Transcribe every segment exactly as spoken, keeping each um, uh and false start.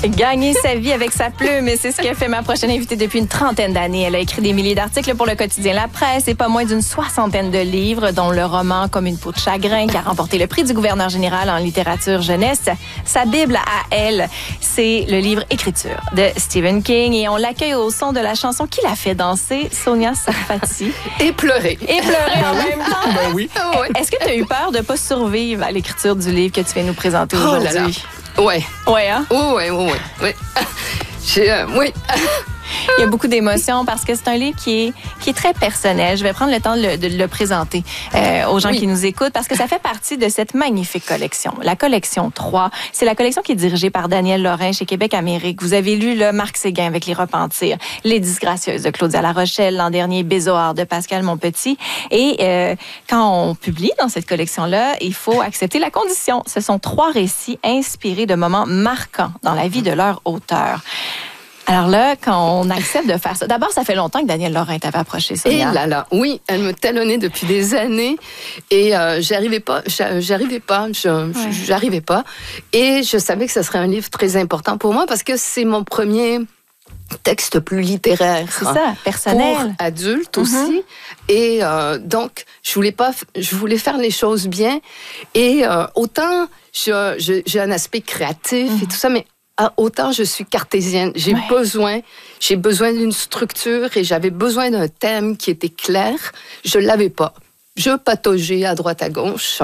Gagner sa vie avec sa plume, et c'est ce qu'a fait ma prochaine invitée depuis une trentaine d'années. Elle a écrit des milliers d'articles pour le quotidien La Presse et pas moins d'une soixantaine de livres, dont le roman Comme une peau de chagrin, qui a remporté le prix du gouverneur général en littérature jeunesse. Sa Bible à elle, c'est le livre Écriture de Stephen King, et on l'accueille au son de la chanson qui l'a fait danser, Sonia Sarfati. Et pleurer. Et pleurer en même temps. Ben oui. Est-ce que tu as eu peur de ne pas survivre à l'écriture du livre que tu viens nous présenter Oh aujourd'hui? là là. Ouais. Ouais, hein? Oh, ouais, ouais, ouais. ouais. J'ai, euh, oui. Il y a beaucoup d'émotions parce que c'est un livre qui est, qui est très personnel. Je vais prendre le temps de le, de le présenter euh, aux gens Oui. qui nous écoutent parce que ça fait partie de cette magnifique collection. La collection trois, c'est la collection qui est dirigée par Daniel Lorrain chez Québec Amérique. Vous avez lu le Marc Séguin avec Les Repentirs, Les Disgracieuses de Claudia La Rochelle, l'an dernier Bézoard de Pascal Monpetit. Et euh, quand on publie dans cette collection-là, il faut accepter la condition. Ce sont trois récits inspirés de moments marquants dans la vie de leur auteur. Alors là, quand on accepte de faire ça, d'abord, ça fait longtemps que Daniel Lorrain t'avait approché, Et Sonia. là là, oui, elle me talonnait depuis des années et euh, j'arrivais pas, j'a- j'arrivais pas, je, Ouais. j'arrivais pas. Et je savais que ce serait un livre très important pour moi parce que c'est mon premier texte plus littéraire. C'est ça, personnel. Pour adultes aussi. Et euh, donc, je voulais pas, je voulais faire les choses bien. Et euh, autant je, je, j'ai un aspect créatif et tout ça, mais ah, autant je suis cartésienne. J'ai Ouais. besoin, j'ai besoin d'une structure et j'avais besoin d'un thème qui était clair. Je l'avais pas. Je pataugeais à droite à gauche.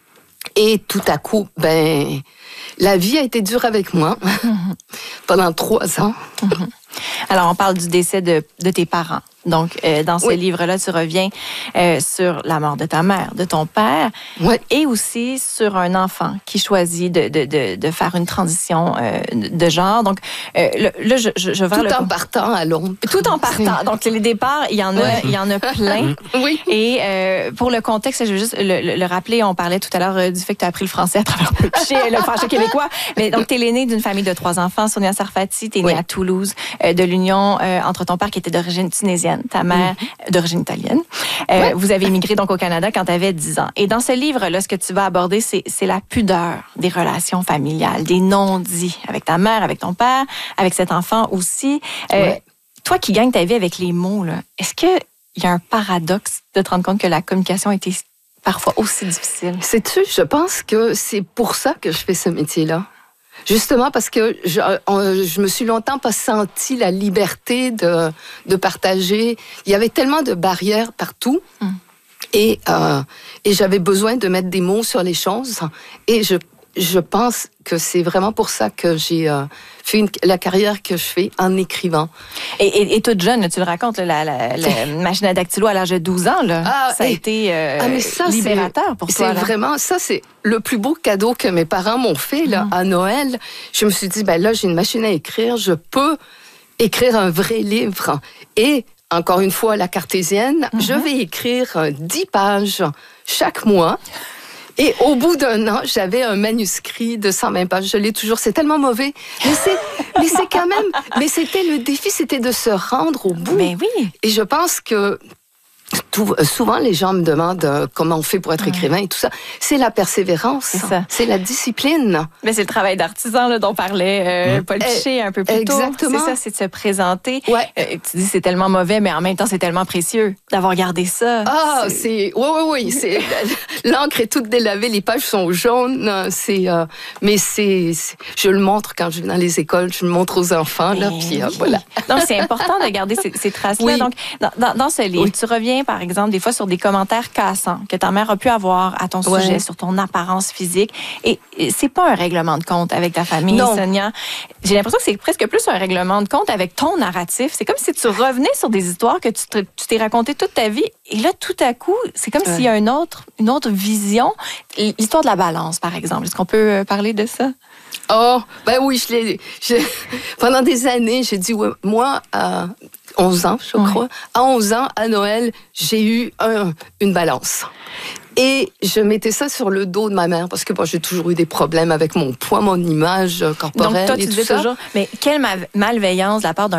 Et tout à coup, ben, la vie a été dure avec moi pendant trois ans. Alors, on parle du décès de, de tes parents. Donc, euh, dans ce Oui. livre-là, tu reviens euh, sur la mort de ta mère, de ton père, Ouais. et aussi sur un enfant qui choisit de, de, de, de faire une transition euh, de genre. Donc, euh, là, là, je, je, je vais Tout le... en partant à Londres. Tout en partant. Donc, les départs, il y en a, Ouais. il y en a plein. Oui. Et euh, pour le contexte, je veux juste le, le, le rappeler, on parlait tout à l'heure euh, du fait que tu as appris le français à travers le chez le français québécois. Mais donc, tu es l'aînée d'une famille de trois enfants, Sonia Sarfati. Tu es née Oui. à Toulouse, euh, de l'union euh, entre ton père qui était d'origine tunisienne, ta mère Mm-hmm. d'origine italienne. Euh, Ouais. Vous avez immigré donc au Canada quand tu avais dix ans. Et dans ce livre-là, ce que tu vas aborder, c'est, c'est la pudeur des relations familiales, des non-dits avec ta mère, avec ton père, avec cet enfant aussi. Euh, Ouais. Toi qui gagnes ta vie avec les mots, là, est-ce qu'il y a un paradoxe de te rendre compte que la communication était parfois aussi difficile? Sais-tu, je pense que c'est pour ça que je fais ce métier-là. Justement parce que je, on- je me suis longtemps pas senti la liberté de, de partager. Il y avait tellement de barrières partout. Mm. Et, euh, et j'avais besoin de mettre des mots sur les choses. Et je, je pense que c'est vraiment pour ça que j'ai euh, fait une, la carrière que je fais en écrivant. Et, et, et toute jeune, tu le racontes, là, la, la, la machine à dactylo à l'âge de douze ans, là, Ah, ça a et- été euh, Ah, mais ça, libérateur c'est- pour c'est toi. là. vraiment, ça, c'est le plus beau cadeau que mes parents m'ont fait là, Mm. à Noël. Je me suis dit, ben là, j'ai une machine à écrire, je peux écrire un vrai livre. Et encore une fois, la cartésienne, Mm-hmm. je vais écrire euh, dix pages chaque mois. Et au bout d'un an, j'avais un manuscrit de cent vingt pages. Je l'ai toujours. C'est tellement mauvais. Mais c'est, mais c'est quand même, mais c'était le défi, c'était de se rendre au bout. Mais oui. Et je pense que tout- souvent, les gens me demandent euh, comment on fait pour être écrivain et tout ça. C'est la persévérance. C'est ça. C'est la discipline. Mais c'est le travail d'artisan là, dont parlait euh, Paul Eh, Piché un peu plus tôt. exactement. C'est ça, c'est de se présenter. Ouais. Euh, tu dis c'est tellement mauvais, mais en même temps, c'est tellement précieux d'avoir gardé ça. Ah, c'est... Oui, oui, oui. C'est... L'encre est toute délavée, les pages sont jaunes. C'est... euh, Mais c'est... c'est- Je le montre quand je vais dans les écoles, je le montre aux enfants, là, Mais puis euh, oui. voilà. Donc, c'est important de garder ces, ces traces-là. Oui. Donc, dans, dans, dans ce livre, Oui. tu reviens, par exemple, des fois sur des commentaires cassants que ta mère a pu avoir à ton Ouais. sujet, sur ton apparence physique. Et, et c'est pas un règlement de compte avec ta famille, Non. Sonia. J'ai l'impression que c'est presque plus un règlement de compte avec ton narratif. C'est comme si tu revenais sur des histoires que tu, te- tu t'es racontées toute ta vie. Et là, tout à coup, c'est comme Ouais. s'il y a une autre, une autre vision. L'histoire de la balance, par exemple. Est-ce qu'on peut euh, parler de ça? Oh, ben oui, je l'ai... je- Pendant des années, j'ai dit, ouais, moi, à onze ans, je Ouais. crois, à onze ans, à Noël, j'ai eu un- une balance. Et je mettais ça sur le dos de ma mère parce que moi, j'ai toujours eu des problèmes avec mon poids, mon image euh, Donc, corporelle toi, tu et tout disais ça. toujours, mais quelle ma- malveillance de la part d'un